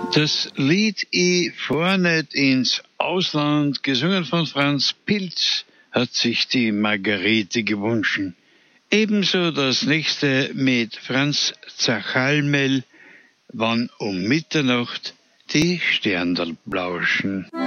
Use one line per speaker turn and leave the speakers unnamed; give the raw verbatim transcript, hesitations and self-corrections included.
Das Lied "Ich fahr nicht ins Ausland", gesungen von Franz Pilz, hat sich die Margarete gewünscht. Ebenso das nächste mit Franz Zachalmel, "Wann um Mitternacht die Sterndal blauschen".